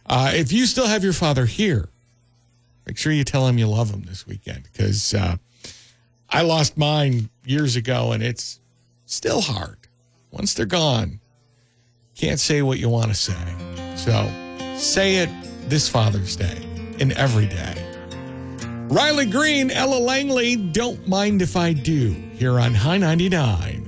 If you still have your father here, make sure you tell him you love him this weekend, because I lost mine years ago, and it's still hard. Once they're gone, can't say what you want to say. So say it this Father's Day and every day. Riley Green, Ella Langley, Don't Mind If I Do, here on High 99.